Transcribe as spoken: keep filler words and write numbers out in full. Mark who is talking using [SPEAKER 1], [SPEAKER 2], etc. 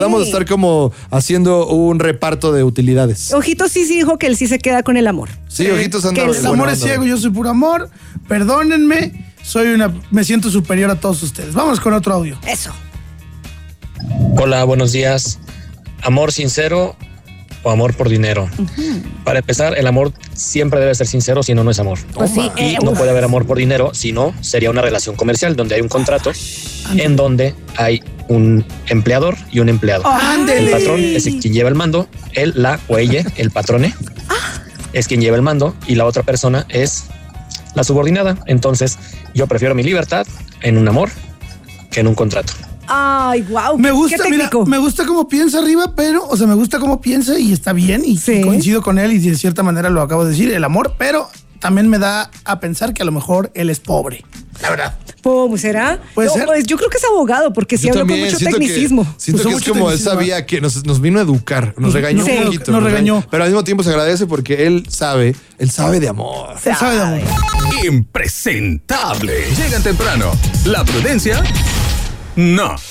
[SPEAKER 1] Vamos a estar como haciendo un reparto de utilidades.
[SPEAKER 2] Ojitos sí, sí dijo que él sí se queda con el amor.
[SPEAKER 1] Sí, Ojitos anda.
[SPEAKER 3] El amor es ciego, yo soy puro amor. Perdónenme, soy una, me siento superior a todos ustedes. Vamos con otro audio.
[SPEAKER 2] Eso.
[SPEAKER 4] Hola, buenos días. ¿Amor sincero o amor por dinero? Uh-huh. Para empezar, el amor siempre debe ser sincero, si no, no es amor.
[SPEAKER 2] Pues sí,
[SPEAKER 4] y
[SPEAKER 2] eh,
[SPEAKER 4] no
[SPEAKER 2] uf.
[SPEAKER 4] puede haber amor por dinero, si no, sería una relación comercial donde hay un contrato en donde hay un empleador y un empleado.
[SPEAKER 2] ¡Ándale!
[SPEAKER 4] El patrón es quien lleva el mando, él, la o ella, el patrone, es quien lleva el mando y la otra persona es la subordinada. Entonces, yo prefiero mi libertad en un amor que en un contrato.
[SPEAKER 2] Ay, wow.
[SPEAKER 3] Me gusta, mira, me gusta cómo piensa arriba, pero, o sea, me gusta cómo piensa y está bien y,
[SPEAKER 2] sí.
[SPEAKER 3] y coincido con él y de cierta manera lo acabo de decir, el amor, pero también me da a pensar que a lo mejor él es pobre, la verdad.
[SPEAKER 2] ¿Cómo será?
[SPEAKER 3] ¿Puede
[SPEAKER 2] no,
[SPEAKER 3] ser?
[SPEAKER 2] Pues yo creo que es abogado porque sí habla con mucho tecnicismo.
[SPEAKER 1] Que, siento
[SPEAKER 3] Usó
[SPEAKER 1] que es
[SPEAKER 3] mucho
[SPEAKER 1] como él
[SPEAKER 3] tecnicismo.
[SPEAKER 1] sabía que nos, nos vino a educar, nos regañó
[SPEAKER 2] Sí.
[SPEAKER 1] un poquito.
[SPEAKER 3] Nos regañó.
[SPEAKER 1] Pero al mismo tiempo se agradece porque él sabe, él sabe de amor.
[SPEAKER 3] Él sabe de amor.
[SPEAKER 5] Impresentable. Llegan temprano. La prudencia, no.